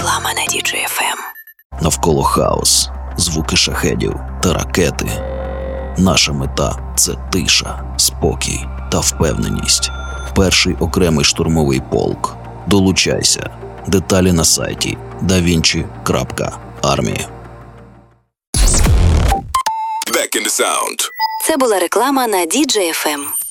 Реклама на Діджей ФМ. Навколо хаос, звуки шахедів та ракети. Наша мета – це тиша, спокій та впевненість. Перший окремий штурмовий полк. Долучайся. Деталі на сайті davinci.army. Це була реклама на Діджей ФМ.